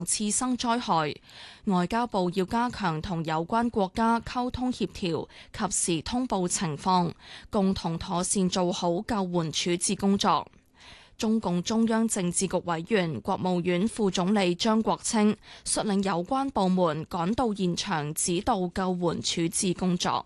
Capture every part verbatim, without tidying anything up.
次生災害。外交部要加強同有關國家溝通協調，及時通報情況，共同妥善做好救援處置工作。中共中央政治局委員、國務院副總理張國清率領有關部門趕到現場指導救援處置工作。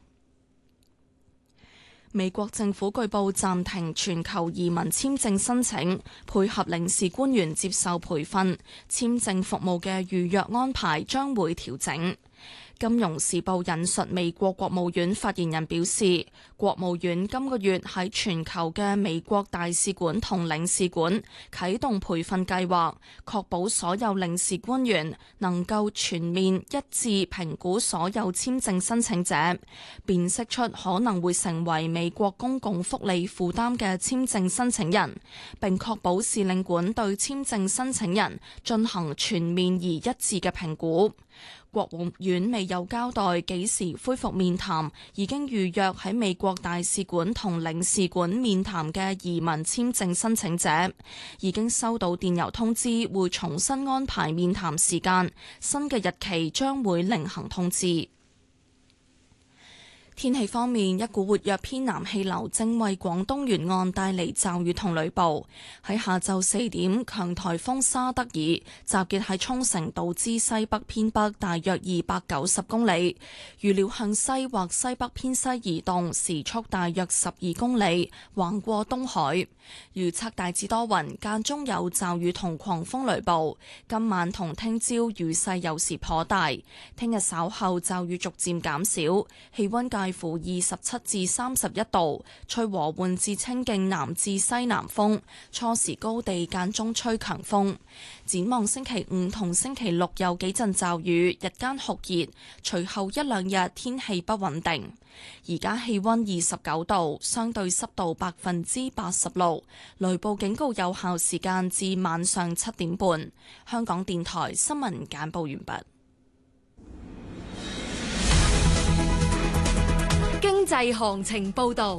美國政府據報暫停全球移民簽證申請，配合領事官員接受培訓，簽證服務嘅預約安排將會調整。金融時報引述美國國務院發言人表示，國務院今個月喺全球嘅美國大使館同領事館啟動培訓計劃，確保所有領事官員能夠全面一致評估所有簽證申請者，辨識出可能會成為美國公共福利負擔嘅簽證申請人，並確保使領館對簽證申請人進行全面而一致嘅評估。國務院未有交代幾時恢復面談，已經預約喺美國大使館同領事館面談嘅移民簽證申請者，已經收到電郵通知，會重新安排面談時間，新嘅日期將會另行通知。天氣方面，一股活躍偏南氣流正為廣東沿岸帶嚟驟雨同雷暴。喺下晝四點，強颱風沙德爾集結喺沖繩島之西北偏北大約二百九十公里，預料向西或西北偏西移動，時速大約十二公里，橫過東海。預測大致多雲，間中有驟雨同狂風雷暴。今晚同聽朝雨勢有時頗大，聽日稍後驟雨逐漸減少，氣溫介介乎二十七至三十一度，吹和緩至清勁南至西南風，初時高地間中吹強風。展望星期五同星期六有幾陣驟雨，日間酷熱，隨後一兩日天氣不穩定。而家氣溫二十九度，相對濕度百分之八十六，雷暴警告有效時間至晚上七點半。香港電台新聞簡報完畢。 經濟行情報道。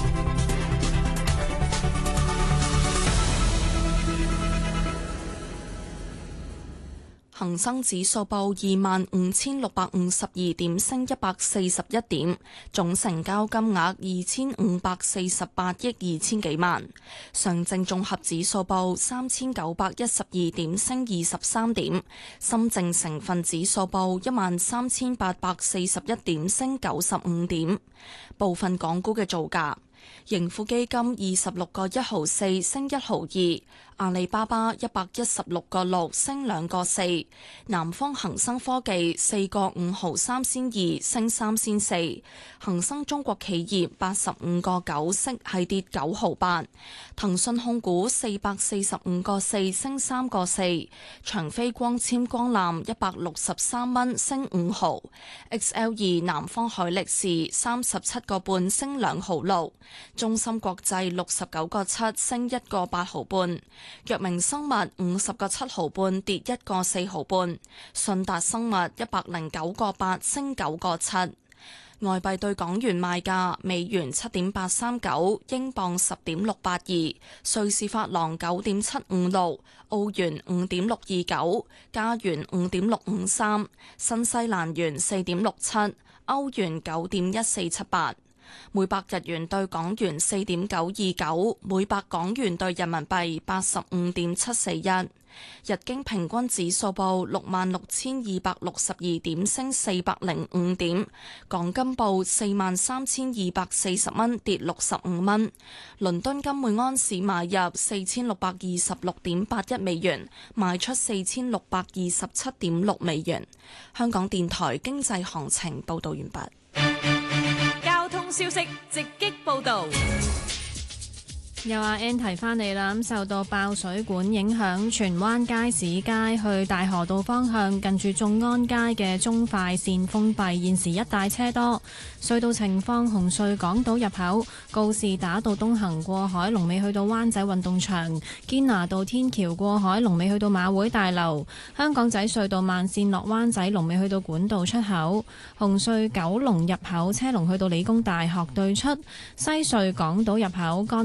恒生指數報二萬五千六百五十二點，升一百四十一點，總成交金額二千五百四十八億二千幾萬。上證綜合指數報三千九百一十二點，升二十三點。深證成分指數報一萬三千八百四十一點，升九十五點。部分港股嘅造價。盈富基金二十六個一毫四升一毫二，阿里巴巴一百一十六個六升兩個四，南方恒生科技四個五毫三仙二升三仙四，恒生中國企業八十五個九升係跌九毫八，騰訊控股四百四十五個四升三個四，長飛光纖光纜一百六十三蚊升五毫 ，X L 二南方海力士三十七個半升兩毫六。中芯國際六十九個七升一個八毫半，藥明生物五十個七毫半跌一個四毫半，信達生物一百零九個八升九個七。外幣對港元賣價：美元七點八三九，英鎊十點六八二，瑞士法郎九點七五六，澳元五點六二九，加元五點六五三，新西蘭元四點六七，歐元九點一四七八。每百日元對港元四點九二九，每百港元對人民幣八十五點七四一。日經平均指數報六萬六千二百六十二點，升四百零五點。港金報四萬三千二百四十蚊，跌六十五蚊。倫敦金每安士買入四千六百二十六點八一美元，賣出四千六百二十七點六美元。香港電台經濟行情報道完畢。 交通消息直擊報道。 又阿 Ann 提翻你啦，咁受到爆水管影響，荃灣街市街去大河道方向近住眾安街嘅中快線封閉，現時一帶車多。隧道情況：紅隧港島入口告士打道東行過海，龍尾去到灣仔運動場；堅拿道天橋過海，龍尾去到馬會大樓；香港仔隧道慢線落灣仔，龍尾去到管道出口；紅隧九龍入口車龍去到理工大學對出；西隧港島入口干諾道西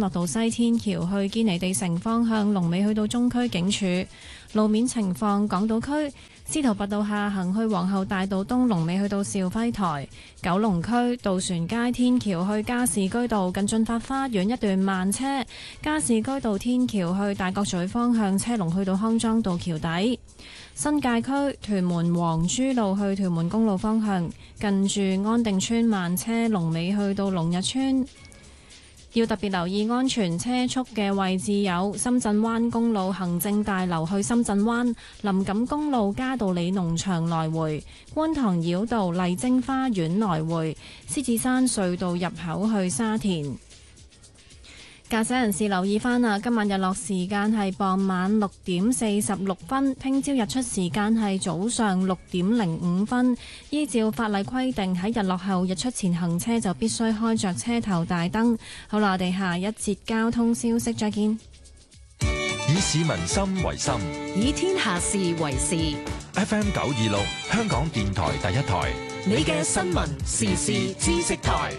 街天橋去堅尼地城方向，龍尾去到中區警署。路面情況，港島區司徒拔道下行去皇后大道東，龍尾去到肇輝台。九龍區渡船街天橋去加士居道近駿發花園一段慢車。加士居道天橋去大角咀方向，車龍去到康莊道橋底。新界區屯門黃珠路去屯門公路方向，近住安定村慢車，龍尾去到龍日村。要特別留意安全車速嘅位置有深圳灣公路行政大樓去深圳灣、林錦公路嘉道理農場來回、觀塘繞道麗晶花園來回、獅子山隧道入口去沙田。駕駛人士留意翻啊！今晚日落時間係傍晚六點四十六分，聽朝日出時間係早上六點零五分。依照法例規定，喺日落後日出前行車就必須開着車頭大燈。好啦，我哋下一節交通消息再見。 以市民心為心， 以天下事為事。 F M 九二六，香港電台第一台， 你嘅新聞時事知識台。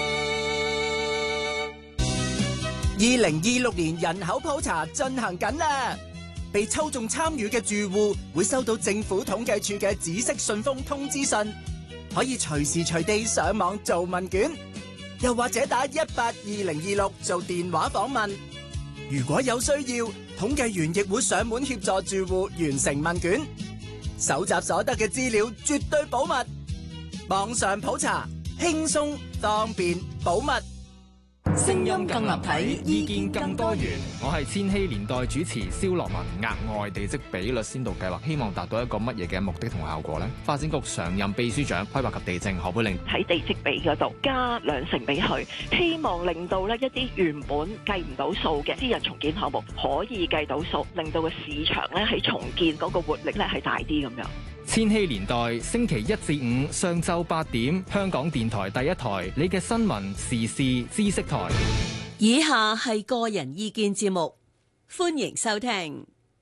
二零二六年人口普查進行緊啦，被抽中參與嘅住戶會收到政府統計處嘅紫色信封通知信，可以隨時隨地上網做問卷，又或者打一八二零二六做電話訪問。如果有需要，統計員亦會上門協助住戶完成問卷，搜集所得嘅資料絕對保密。網上普查輕鬆方便保密。 聲音更立體，意見更多元。我係千禧年代主持蕭樂文。額外地積比率先導計劃希望達到一個乜嘢嘅目的同效果呢？發展局常任秘書長規劃及地政何佩玲喺地積比嗰度加兩成俾佢，希望令到呢一啲原本計唔到數嘅私人重建項目可以計到數，令到個市場呢喺重建嗰個活力呢係大啲咁樣。 千禧年代星期一至五上晝八點，香港電台第一台，你嘅新聞時事知識台。 以下係個人意見節目，歡迎收聽。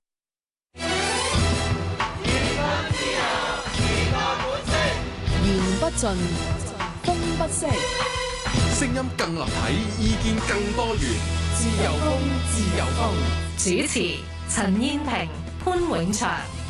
言不盡，風不息， 聲音更立體，意見更多元。 自由風，自由風。主持：陳燕萍、潘永祥。